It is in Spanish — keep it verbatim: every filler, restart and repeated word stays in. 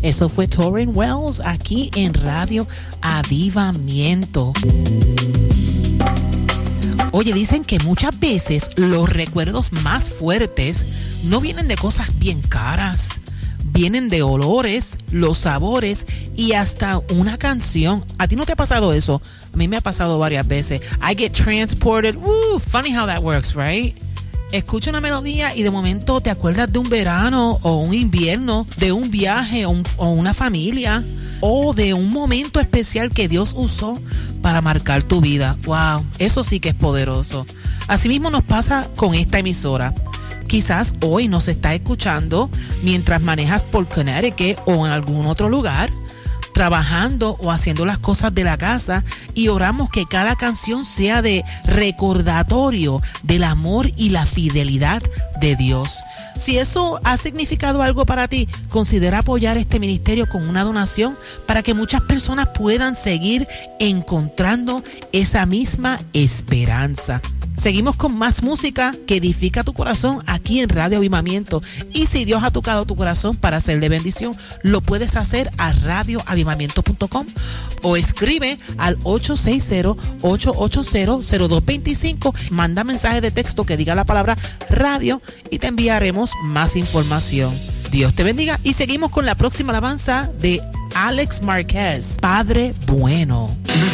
Eso fue Tauren Wells aquí en Radio Avivamiento. Oye, dicen que muchas veces los recuerdos más fuertes no vienen de cosas bien caras. Vienen de olores, los sabores y hasta una canción. ¿A ti no te ha pasado eso? A mí me ha pasado varias veces. I get transported. Woo, funny how that works, right? Escucha una melodía y de momento te acuerdas de un verano o un invierno, de un viaje o, un, o una familia, o de un momento especial que Dios usó para marcar tu vida. Wow, eso sí que es poderoso. Asimismo nos pasa con esta emisora. Quizás hoy nos está escuchando mientras manejas por Connecticut o en algún otro lugar, trabajando o haciendo las cosas de la casa, y oramos que cada canción sea de recordatorio del amor y la fidelidad de Dios. Si eso ha significado algo para ti, considera apoyar este ministerio con una donación para que muchas personas puedan seguir encontrando esa misma esperanza. Seguimos con más música que edifica tu corazón aquí en Radio Avivamiento. Y si Dios ha tocado tu corazón para ser de bendición, lo puedes hacer a radio avivamiento punto com o escribe al ocho seis cero, ocho ocho cero, cero dos dos cinco. Manda mensaje de texto que diga la palabra radio y te enviaremos más información. Dios te bendiga y seguimos con la próxima alabanza de Alex Márquez, Padre Bueno.